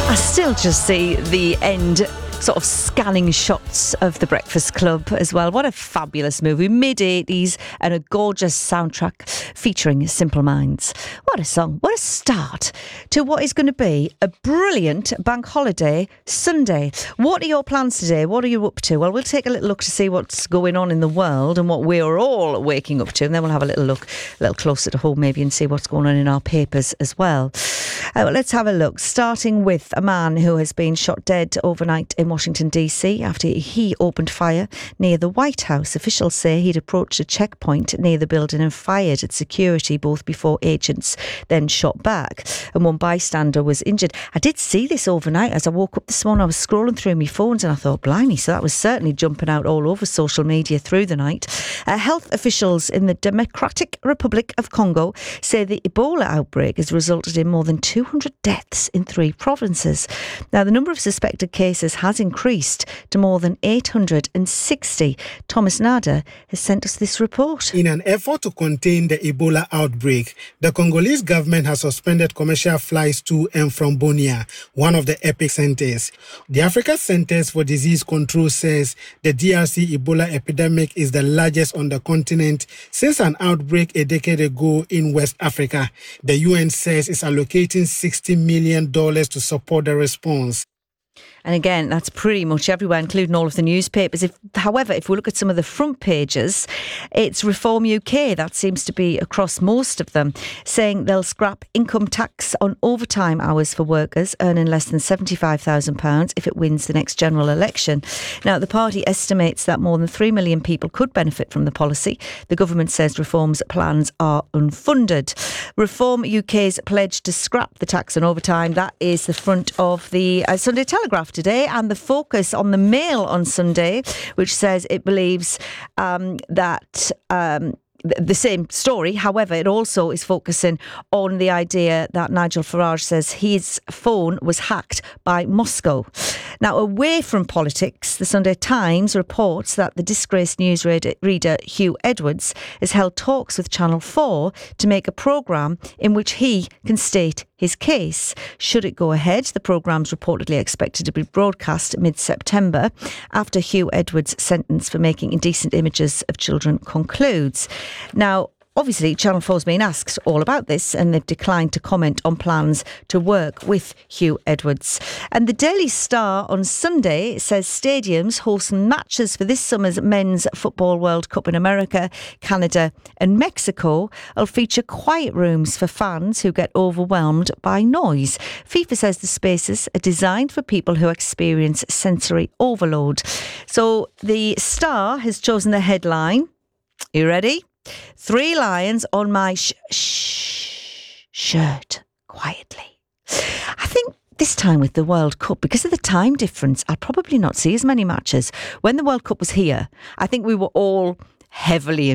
I still just see the end sort of scanning shots of The Breakfast Club as well. What a fabulous movie, mid-80s, and a gorgeous soundtrack featuring Simple Minds. What a song, what a start to what is going to be a brilliant bank holiday Sunday. What are your plans today? What are you up to? Well, we'll take a little look to see what's going on in the world and what we're all waking up to, and then we'll have a little look a little closer to home maybe and see what's going on in our papers as well. Let's have a look, starting with a man who has been shot dead overnight in Washington DC after he opened fire near the White House. Officials say he'd approached a checkpoint near the building and fired at security both before agents then shot back, and one bystander was injured. I did see this overnight as I woke up this morning. I was scrolling through my phones and I thought, blimey, so that was certainly jumping out all over social media through the night. Health officials in the Democratic Republic of Congo say the Ebola outbreak has resulted in more than 200 deaths in 3 provinces. Now, the number of suspected cases has increased to more than 860. Thomas Nada has sent us this report. In an effort to contain the Ebola outbreak, the Congolese government has suspended commercial flights to and from Bunia, one of the epicenters. The Africa Centers for Disease Control says the DRC Ebola epidemic is the largest on the continent since an outbreak a decade ago in West Africa. The UN says it's allocating $60 million to support the response. And again, that's pretty much everywhere, including all of the newspapers. However, if we look at some of the front pages, it's Reform UK. That seems to be across most of them, saying they'll scrap income tax on overtime hours for workers earning less than £75,000 if it wins the next general election. Now, the party estimates that more than 3 million people could benefit from the policy. The government says Reform's plans are unfunded. Reform UK's pledge to scrap the tax on overtime. That is the front of the Sunday Telegraph today, and the focus on the Mail on Sunday, which says it believes that the same story. However, it also is focusing on the idea that Nigel Farage says his phone was hacked by Moscow. Now, away from politics, the Sunday Times reports that the disgraced newsreader Hugh Edwards has held talks with Channel 4 to make a programme in which he can state his case. Should it go ahead, the programme's reportedly expected to be broadcast mid-September after Hugh Edwards' sentence for making indecent images of children concludes. Now, obviously, Channel 4's been asked all about this and they've declined to comment on plans to work with Hugh Edwards. And the Daily Star on Sunday says stadiums hosting matches for this summer's Men's Football World Cup in America, Canada and Mexico will feature quiet rooms for fans who get overwhelmed by noise. FIFA says the spaces are designed for people who experience sensory overload. So the Star has chosen the headline. You ready? 3 lions on my shirt, quietly. I think this time with the World Cup, because of the time difference, I'll probably not see as many matches. When the World Cup was here, I think we were all heavily